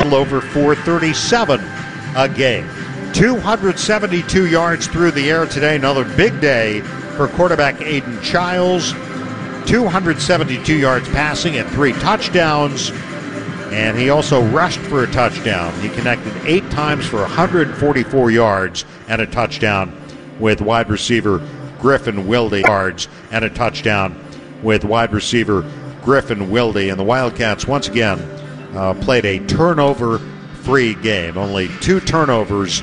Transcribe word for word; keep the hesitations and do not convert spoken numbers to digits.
over four thirty-seven a game. two hundred seventy-two yards through the air today. Another big day for quarterback Aiden Childs. two hundred seventy-two yards passing and three touchdowns. And he also rushed for a touchdown. He connected eight times for one hundred forty-four yards and a touchdown with wide receiver Griffin Wilde. Yards and a touchdown with wide receiver Griffin Wilde. And the Wildcats once again uh, played a turnover-free game. Only two turnovers